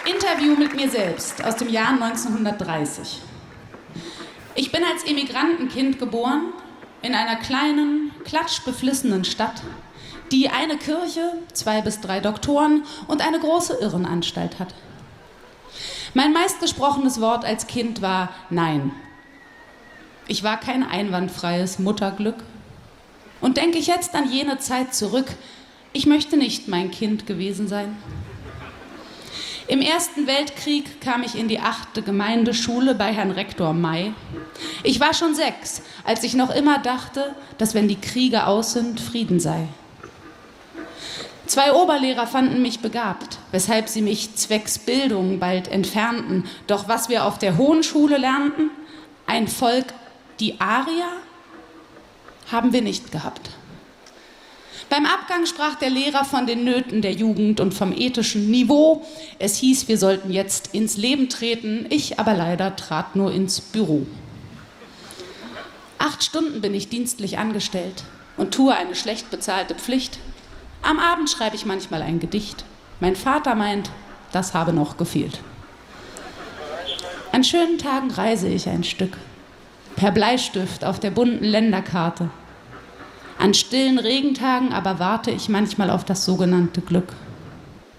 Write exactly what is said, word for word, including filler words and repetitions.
Interview mit mir selbst aus dem Jahr neunzehnhundertdreißig. Ich bin als Emigrantenkind geboren in einer kleinen, klatschbeflissenen Stadt, die eine Kirche, zwei bis drei Doktoren und eine große Irrenanstalt hat. Mein meistgesprochenes Wort als Kind war Nein. Ich war kein einwandfreies Mutterglück. Und denke ich jetzt an jene Zeit zurück, ich möchte nicht mein Kind gewesen sein. Im Ersten Weltkrieg kam ich in die achte Gemeindeschule bei Herrn Rektor May. Ich war schon sechs, als ich noch immer dachte, dass wenn die Kriege aus sind, Frieden sei. Zwei Oberlehrer fanden mich begabt, weshalb sie mich zwecks Bildung bald entfernten. Doch was wir auf der Hohen Schule lernten, ein Volk, die Arier, haben wir nicht gehabt. Beim Abgang sprach der Lehrer von den Nöten der Jugend und vom ethischen Niveau. Es hieß, wir sollten jetzt ins Leben treten, ich aber leider trat nur ins Büro. Acht Stunden bin ich dienstlich angestellt und tue eine schlecht bezahlte Pflicht. Am Abend schreibe ich manchmal ein Gedicht. Mein Vater meint, das habe noch gefehlt. An schönen Tagen reise ich ein Stück, per Bleistift auf der bunten Länderkarte. An stillen Regentagen aber warte ich manchmal auf das sogenannte Glück.